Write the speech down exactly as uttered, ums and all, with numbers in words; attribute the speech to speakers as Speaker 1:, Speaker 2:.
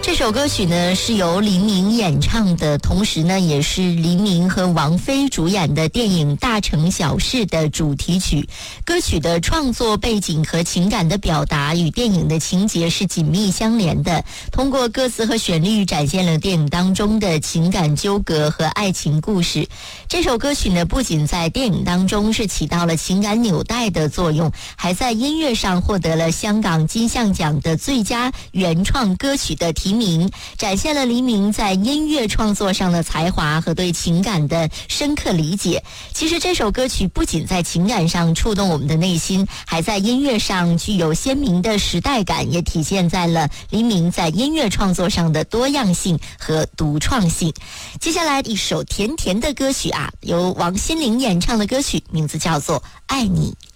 Speaker 1: 这首歌曲呢是由黎明演唱的，同时呢也是黎明和王菲主演的电影《大城小事》的主题曲。歌曲的创作背景和情感的表达与电影的情节是紧密相连的，通过歌词和旋律展现了电影当中的情感纠葛和爱情故事。这首歌曲呢不仅在电影当中是起到了情感纽带的作用，还在音乐上获得了香港金像奖的最佳原创歌曲的提名，展现了黎明在音乐创作上的才华和对情感的深刻理解。其实这首歌曲不仅在情感上触动我们的内心，还在音乐上具有鲜明的时代感，也体现在了黎明在音乐创作上的多样性和独创性。接下来一首甜甜的歌曲啊，由王心凌演唱的歌曲，名字叫做《爱你》。